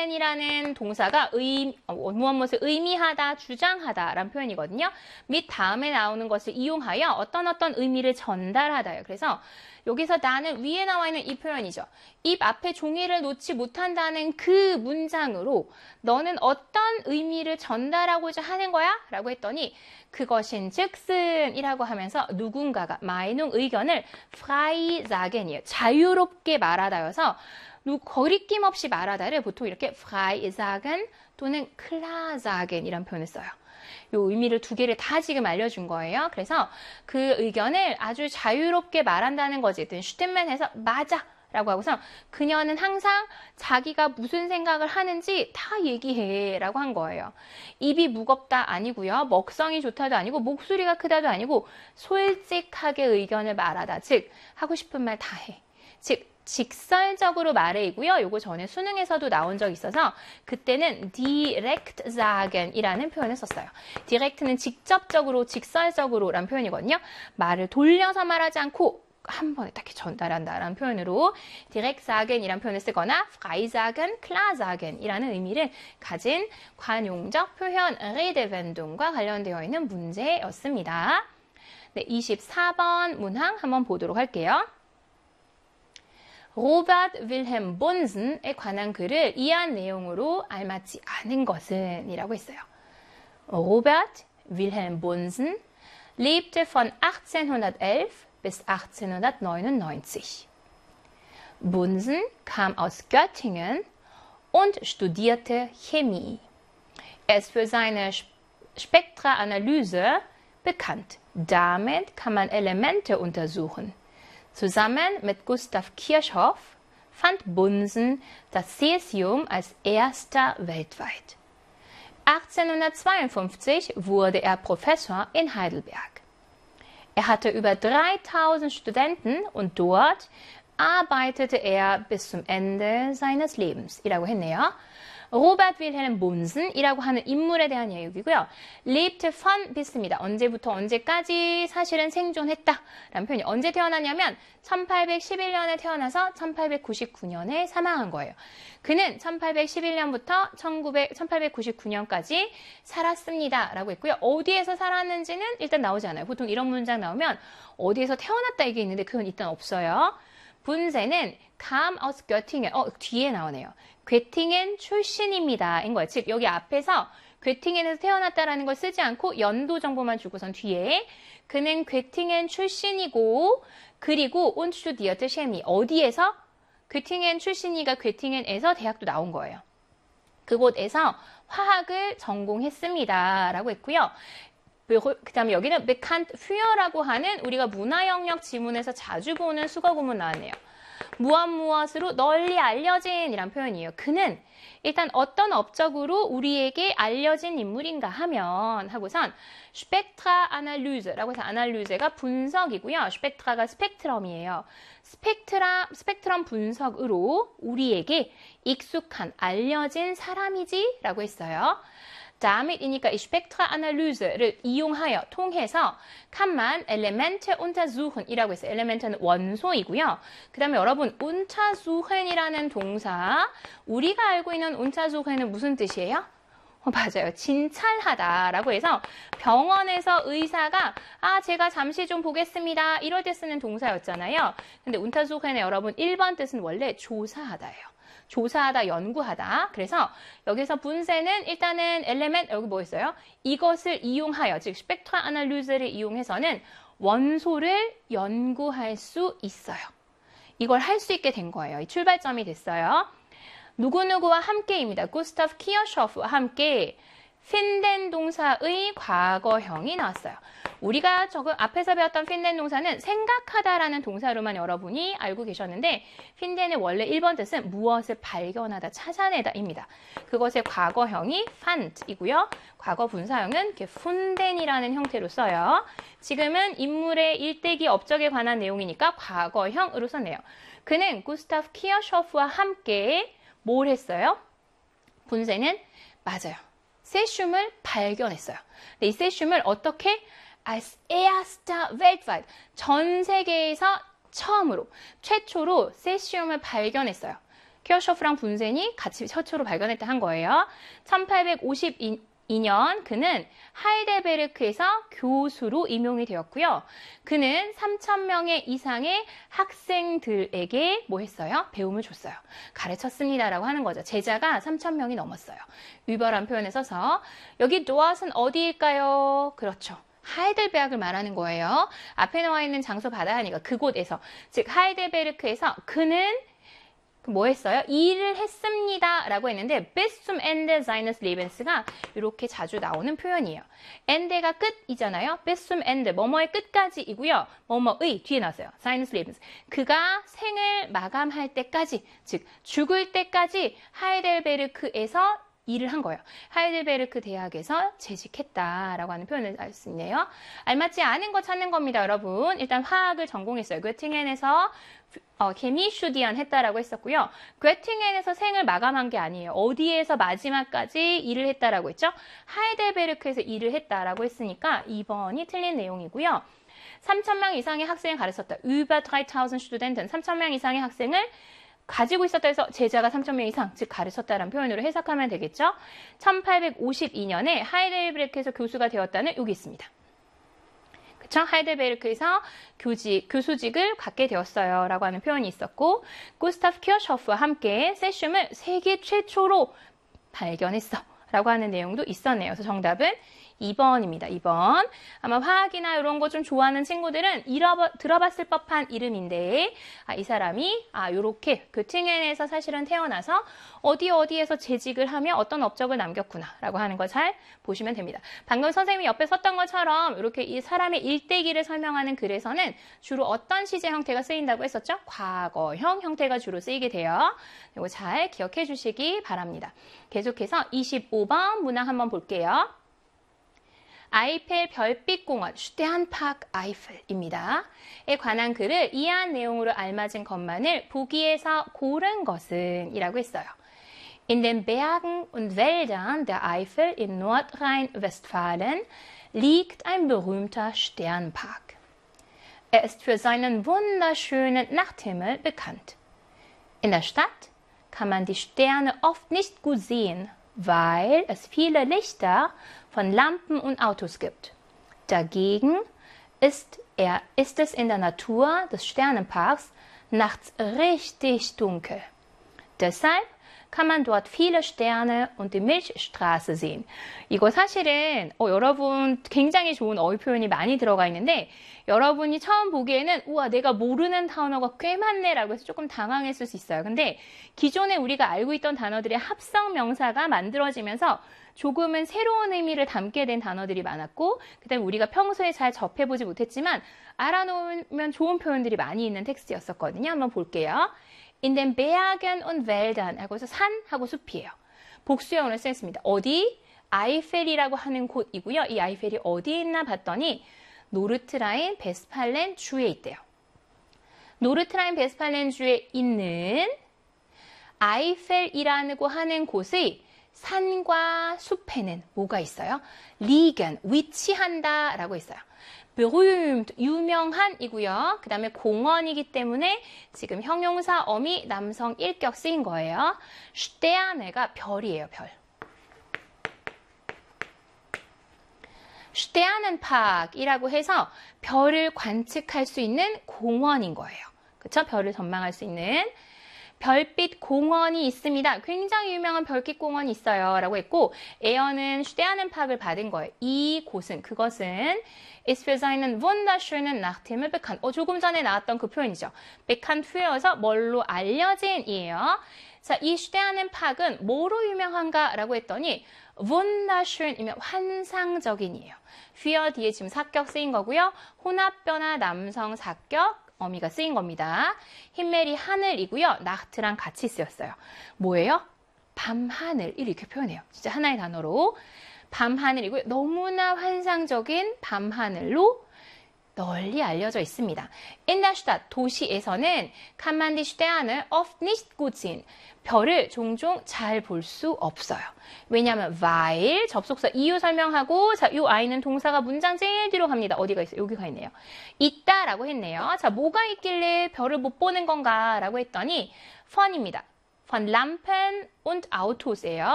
사겐이라는 동사가 무엇을 의미하다, 주장하다라는 표현이거든요. 및 다음에 나오는 것을 이용하여 어떤 의미를 전달하다요. 그래서 여기서 나는 위에 나와 있는 이 표현이죠. 입 앞에 종이를 놓지 못한다는 그 문장으로 너는 어떤 의미를 전달하고자 하는 거야? 라고 했더니 그것인 즉슨이라고 하면서 누군가가 마이농 의견을 frei sagen이에요. 자유롭게 말하다여서 거리낌 없이 말하다를 보통 이렇게 frei sagen 또는 klar sagen 이란 표현을 써요. 이 의미를 두 개를 다 지금 알려준 거예요. 그래서 그 의견을 아주 자유롭게 말한다는 거지. 슈텐맨에서 맞아 라고 하고서 그녀는 항상 자기가 무슨 생각을 하는지 다 얘기해 라고 한 거예요. 입이 무겁다 아니고요. 먹성이 좋다도 아니고 목소리가 크다도 아니고 솔직하게 의견을 말하다. 즉 하고 싶은 말 다 해. 즉 직설적으로 말해이고요. 요거 전에 수능에서도 나온 적 있어서 그때는 direct sagen 이라는 표현을 썼어요. direct는 직접적으로, 직설적으로 라는 표현이거든요. 말을 돌려서 말하지 않고 한 번에 딱 전달한다라는 표현으로 direct sagen 이라는 표현을 쓰거나 frei sagen, klar sagen 이라는 의미를 가진 관용적 표현 redewendung과 관련되어 있는 문제였습니다. 네, 24번 문항 한번 보도록 할게요. 로버트 윌helm 본슨에 관한 글을 이한 내용으로 알맞지 않은 것은 이라고 했어요. Robert Wilhelm Bunsen lebte von 1811 bis 1899. Bunsen kam aus Göttingen und studierte Chemie. Er ist für seine Spektraanalyse bekannt. Damit kann man Elemente untersuchen. Zusammen mit Gustav Kirchhoff fand Bunsen das Cäsium als erster weltweit. 1852 wurde er Professor in Heidelberg. Er hatte über 3000 Studenten und dort arbeitete er bis zum Ende seines Lebens. 이라고 했네요. 로버트 윌헬m 본슨이라고 하는 인물에 대한 얘기고요. lebte von bis입니다. 언제부터 언제까지 사실은 생존했다 라는 표현이 언제 태어났냐면 1811년에 태어나서 1899년에 사망한 거예요. 그는 1811년부터 1899년까지 살았습니다 라고 했고요. 어디에서 살았는지는 일단 나오지 않아요. 보통 이런 문장 나오면 어디에서 태어났다 이게 있는데 그건 일단 없어요. 분세는 kam aus Göttingen. 뒤에 나오네요. 괴팅엔 출신입니다. 인 거예요. 즉 여기 앞에서 괴팅엔에서 태어났다라는 걸 쓰지 않고 연도 정보만 주고선 뒤에 그는 괴팅엔 출신이고 그리고 und studierte Chemie. 어디에서? 괴팅엔 출신이가 괴팅엔에서 대학도 나온 거예요. 그곳에서 화학을 전공했습니다. 라고 했고요. 그 다음에 여기는 bekannt für라고 하는 우리가 문화 영역 지문에서 자주 보는 수거 구문 나왔네요. 무엇으로 널리 알려진 이란 표현이에요. 그는 일단 어떤 업적으로 우리에게 알려진 인물인가 하면 하고선 스펙트라아날리즈라고 해서 아날리즈가 분석이고요. 스펙트라가 스펙트럼이에요. 스펙트럼 분석으로 우리에게 익숙한 알려진 사람이지 라고 했어요. damit이니까 이 Spektraanalyse를 이용하여 통해서 kann man Elemente untersuchen 이라고 했어요. Elemente는 원소이고요. 그 다음에 여러분 untersuchen이라는 동사 우리가 알고 있는 untersuchen은 무슨 뜻이에요? 맞아요. 진찰하다라고 해서 병원에서 의사가 제가 잠시 좀 보겠습니다. 이럴 때 쓰는 동사였잖아요. 근데 untersuchen의 여러분 1번 뜻은 원래 조사하다예요. 조사하다, 연구하다. 그래서 여기서 분세는 일단은 엘레멘트 여기 뭐 있어요? 이것을 이용하여 즉 스펙트라아날리즈를 이용해서는 원소를 연구할 수 있어요. 이걸 할 수 있게 된 거예요. 이 출발점이 됐어요. 누구누구와 함께입니다. 구스타프 키어쇼프와 함께 핀덴 동사의 과거형이 나왔어요. 우리가 저거 앞에서 배웠던 핀덴 동사는 생각하다라는 동사로만 여러분이 알고 계셨는데 핀덴의 원래 1번 뜻은 무엇을 발견하다, 찾아내다입니다. 그것의 과거형이 fand이고요. 과거 분사형은 이렇게 funden이라는 형태로 써요. 지금은 인물의 일대기 업적에 관한 내용이니까 과거형으로 썼네요. 그는 구스타프 키어쇼프와 함께 뭘 했어요? 분세는 맞아요. 세슘을 발견했어요. 근데 이 세슘을 어떻게? als erster weltweit. 전 세계에서 처음으로, 최초로 세슘을 발견했어요. 키어쇼프랑 분센이 같이 최초로 발견했다 한 거예요. 1852년 그는 하이델베르크에서 교수로 임용이 되었고요. 그는 3,000명의 이상의 학생들에게 뭐 했어요? 배움을 줬어요. 가르쳤습니다라고 하는 거죠. 제자가 3,000명이 넘었어요. 위버란 표현에 써서 여기 도앗은 어디일까요? 그렇죠. 하이델베르크를 말하는 거예요. 앞에 나와 있는 장소 받아야 하니까 그곳에서, 즉 하이델베르크에서 그는 뭐 했어요? 일을 했습니다 라고 했는데 bis zum Ende seines Lebens가 이렇게 자주 나오는 표현이에요. ende가 끝이잖아요. bis zum Ende, 뭐뭐의 끝까지이고요. 뭐뭐의 뒤에 나왔어요. seines Lebens. 그가 생을 마감할 때까지, 즉 죽을 때까지 하이델베르크에서 일을 한 거예요. 하이델베르크 대학에서 재직했다라고 하는 표현을 알 수 있네요. 알맞지 않은 거 찾는 겁니다, 여러분. 일단 화학을 전공했어요. 괴팅겐에서 케미슈디언 했다라고 했었고요. 괴팅겐에서 생을 마감한 게 아니에요. 어디에서 마지막까지 일을 했다라고 했죠? 하이델베르크에서 일을 했다라고 했으니까 2번이 틀린 내용이고요. 3,000명 이상의 학생을 가르쳤다. über 3,000 Studenten, 3,000명 이상의 학생을 가지고 있었다 해서 제자가 3,000명 이상, 즉 가르쳤다라는 표현으로 해석하면 되겠죠. 1852년에 하이델베르크에서 교수가 되었다는 여기 있습니다. 그쵸? 하이델베르크에서 교수직을 갖게 되었어요 라고 하는 표현이 있었고, 구스타프 키어쇼프와 함께 세슘을 세계 최초로 발견했어 라고 하는 내용도 있었네요. 그래서 정답은 2번입니다. 2번. 아마 화학이나 이런 거 좀 좋아하는 친구들은 들어봤을 법한 이름인데, 이 사람이 요렇게 교팅겐에서 사실은 태어나서 어디에서 재직을 하며 어떤 업적을 남겼구나 라고 하는 거 잘 보시면 됩니다. 방금 선생님이 옆에 썼던 것처럼 이렇게 이 사람의 일대기를 설명하는 글에서는 주로 어떤 시제 형태가 쓰인다고 했었죠? 과거형 형태가 주로 쓰이게 돼요. 이거 잘 기억해 주시기 바랍니다. 계속해서 25번 문항 한번 볼게요. 아이펠 별빛공원, 슈테한파크 아이펠입니다. 에 관한 글을 이해한 내용으로 알맞은 것만을 보기에서 고른 것은 이라고 했어요. In den Bergen und Wäldern der Eifel in Nordrhein-Westfalen liegt ein berühmter Sternpark. Er ist für seinen wunderschönen Nachthimmel bekannt. In der Stadt kann man die Sterne oft nicht gut sehen, weil es viele Lichter von Lampen und Autos gibt. Dagegen ist es in der Natur des Sternenparks nachts richtig dunkel. Deshalb kann man dort viele Sterne und die Milchstraße sehen. 이거 사실은 여러분 굉장히 좋은 어휘 표현이 많이 들어가 있는데, 여러분이 처음 보기에는 우와 내가 모르는 단어가 꽤 많네 라고 해서 조금 당황했을 수 있어요. 근데 기존에 우리가 알고 있던 단어들의 합성 명사가 만들어지면서 조금은 새로운 의미를 담게 된 단어들이 많았고, 그 다음에 우리가 평소에 잘 접해보지 못했지만 알아놓으면 좋은 표현들이 많이 있는 텍스트였었거든요. 한번 볼게요. In den Bergen und Wäldern 하고 해서 산하고 숲이에요. 복수형으로 쓰였습니다. 어디? 아이펠이라고 하는 곳이고요. 이 아이펠이 어디에 있나 봤더니 노르트라인 베스팔렌 주에 있대요. 노르트라인 베스팔렌 주에 있는 아이펠이라고 하는 곳의 산과 숲에는 뭐가 있어요? liegen, 위치한다 라고 있어요. berühmt, 유명한이고요. 그 다음에 공원이기 때문에 지금 형용사 어미 남성 일격 쓰인 거예요. Sterne가 별이에요, 별. Sternenpark이라고 해서 별을 관측할 수 있는 공원인 거예요. 그렇죠? 별을 전망할 수 있는 별빛 공원이 있습니다. 굉장히 유명한 별빛 공원이 있어요. 라고 했고, 에어는 슈테아넨파크를 받은 거예요. 그것은 ist für seinen wunderschönen Nachthimmel bekannt. 조금 전에 나왔던 그 표현이죠. bekannt fü여서 뭘로 알려진이에요. 자, 이 슈테아넨파크는 뭐로 유명한가? 라고 했더니 wunderschön이면 환상적인이에요. für 뒤에 지금 사격 쓰인 거고요. 혼합변화 남성 사격 어미가 쓰인 겁니다. 힘메리 하늘이고요. 나트랑 같이 쓰였어요. 뭐예요? 밤하늘 이렇게 표현해요. 진짜 하나의 단어로 밤하늘이고요. 너무나 환상적인 밤하늘로 널리 알려져 있습니다. In der Stadt, 도시에서는 kann man die Sterne oft nicht gut sehen. 별을 종종 잘 볼 수 없어요. 왜냐하면 weil, 접속사 이유 설명하고, 자, 이 I는 동사가 문장 제일 뒤로 갑니다. 어디가 있어요? 여기가 있네요. 있다라고 했네요. 자, 뭐가 있길래 별을 못 보는 건가? 라고 했더니 fun입니다. von Lampen und Autos.